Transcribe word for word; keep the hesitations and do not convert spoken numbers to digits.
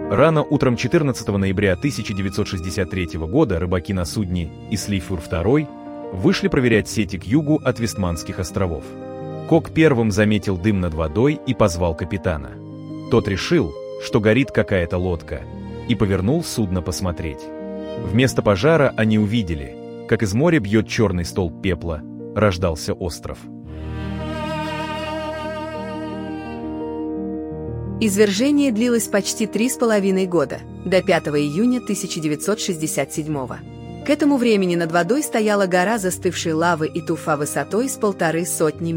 Рано утром четырнадцатого ноября тысяча девятьсот шестьдесят третьего года рыбаки на судне «Ислифур второй» вышли проверять сети к югу от Вестманских островов. Кок первым заметил дым над водой и позвал капитана. Тот решил, что горит какая-то лодка, и повернул судно посмотреть. Вместо пожара они увидели, как из моря бьет черный столб пепла, рождался остров. Извержение длилось почти три с половиной года, до пятого июня тысяча девятьсот шестьдесят седьмого. К этому времени над водой стояла гора застывшей лавы и туфа высотой с полторы сотни